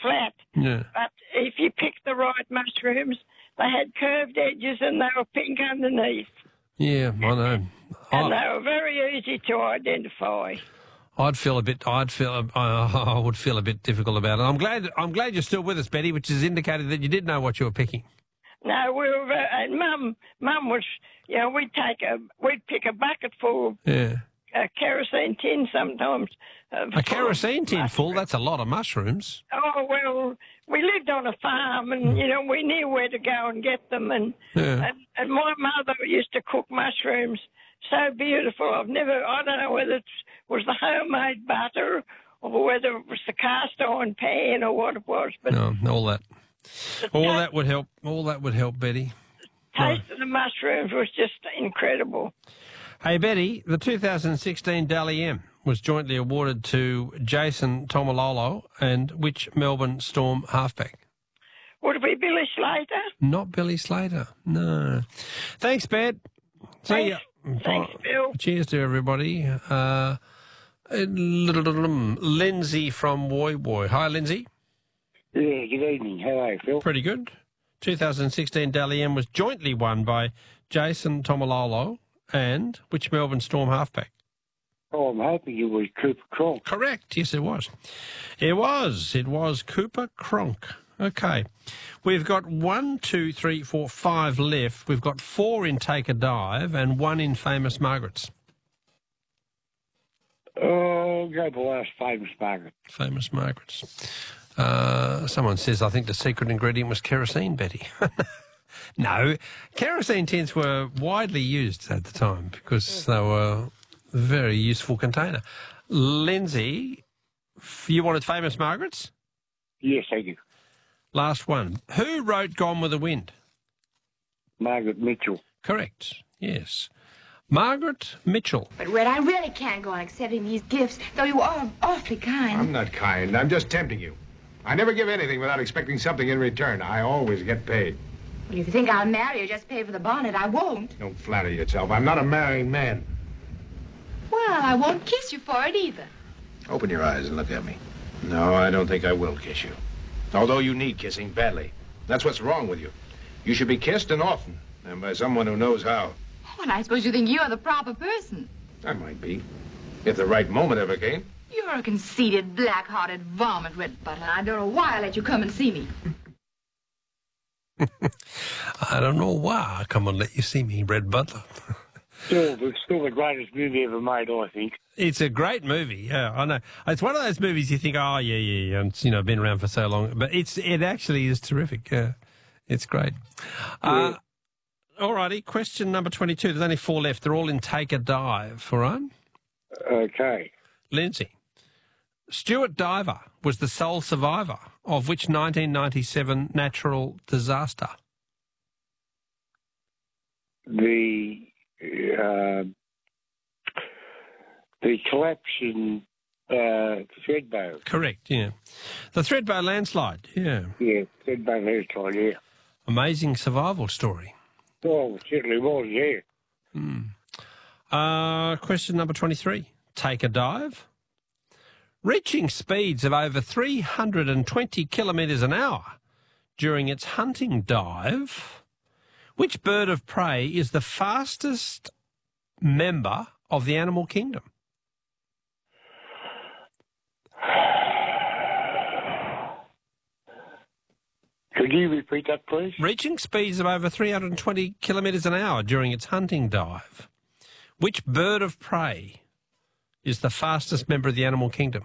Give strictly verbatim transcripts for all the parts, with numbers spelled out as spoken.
flat. Yeah. But if you picked the right mushrooms, they had curved edges and they were pink underneath. Yeah, I know. And I, they were very easy to identify. I'd feel a bit. I'd feel. Uh, I would feel a bit difficult about it. I'm glad. I'm glad you're still with us, Betty, which has indicated that you did know what you were picking. No, we were. And Mum, Mum was. You know, we'd take a. We'd pick a bucket full. Yeah. A kerosene tin sometimes. Uh, A kerosene tin full? That's a lot of mushrooms. Oh, well, we lived on a farm and, you know, we knew where to go and get them. And, Yeah. and, and my mother used to cook mushrooms so beautiful. I've never, I don't know whether it was the homemade butter or whether it was the cast iron pan or what it was. But No, all that. All taste, that would help. All that would help, Betty. taste of the mushrooms was just incredible. Hey, Betty, the two thousand sixteen Dally M was jointly awarded to Jason Tomalolo and which Melbourne Storm halfback? Would it be Billy Slater? Not Billy Slater, no. Thanks, Bet. See Thanks. ya. Thanks, Bill. Cheers to everybody. Uh, Lindsay from Woy Woy. Hi, Lindsay. Yeah, good evening. How are you, Phil? Pretty good. two thousand sixteen Dally M was jointly won by Jason Tomalolo and which Melbourne Storm halfback? Oh, I'm hoping it was Cooper Cronk. Correct. Yes, it was. It was. It was Cooper Cronk. Okay. We've got one, two, three, four, five left. We've got four in Take a Dive and one in Famous Margaret's. Oh, go for last Famous Margaret. Famous Margaret's. Uh, someone says, I think the secret ingredient was kerosene, Betty. No, kerosene tins were widely used at the time because they were a very useful container. Lindsay, you wanted Famous Margaret's? Yes, thank you. Last one. Who wrote Gone with the Wind? Margaret Mitchell. Correct, yes. Margaret Mitchell. But, Red, I really can't go on accepting these gifts, though you are awfully kind. I'm not kind. I'm just tempting you. I never give anything without expecting something in return. I always get paid. Well, if you think I'll marry you, just pay for the bonnet. I won't. Don't flatter yourself. I'm not a marrying man. Well, I won't kiss you for it either. Open your eyes and look at me. No, I don't think I will kiss you. Although you need kissing badly. That's what's wrong with you. You should be kissed and often, and by someone who knows how. Well, I suppose you think you're the proper person. I might be, if the right moment ever came. You're a conceited, black-hearted varmint, Red Butler. I don't know why I let you come and see me. I don't know why I come and let you see me, Red Butler. Still, it's still the greatest movie ever made, I think. It's a great movie, yeah, I know. It's one of those movies you think, oh, yeah, yeah, yeah, and it's, you know, been around for so long. But it's it actually is terrific, yeah. It's great. Uh, all righty, question number twenty-two. There's only four left. They're all in Take a Dive, all right? Okay. Lindsay. Stuart Diver was the sole survivor of which nineteen ninety-seven natural disaster? The, uh, the collapse in uh, Thredbo. Correct, yeah. The Thredbo landslide, yeah. Yeah, Thredbo landslide, yeah. Amazing survival story. Oh, it certainly was, yeah. Hmm. Uh, question number twenty-three. Take a Dive. Reaching speeds of over three hundred twenty kilometres an hour during its hunting dive, which bird of prey is the fastest member of the animal kingdom? Could you repeat that, please? Reaching speeds of over three hundred twenty kilometres an hour during its hunting dive, which bird of prey is the fastest member of the animal kingdom?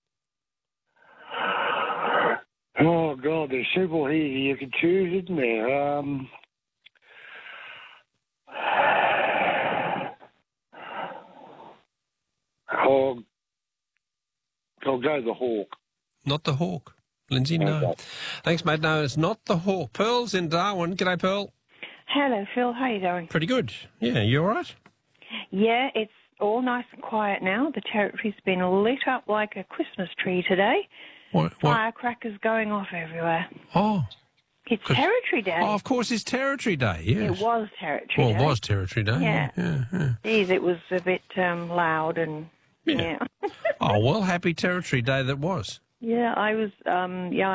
Oh, God, there's several here you can choose, isn't there? Um, oh, I'll go the hawk. Not the hawk. Lindsay, no. Okay. Thanks, mate. No, it's not the hawk. Pearl's in Darwin. G'day, Pearl. Hello, Phil. How you doing? Pretty good. Yeah, you all right? Yeah, it's all nice and quiet now. The territory's been lit up like a Christmas tree today. What? what? Firecrackers going off everywhere. Oh. It's Territory Day. Oh, of course, it's Territory Day, yes. It was Territory well, Day. Well, it was Territory Day. Yeah. yeah, yeah. Geez, it was a bit um, loud and... Yeah. Yeah. Oh, well, happy Territory Day that was. Yeah, I was... Um, yeah.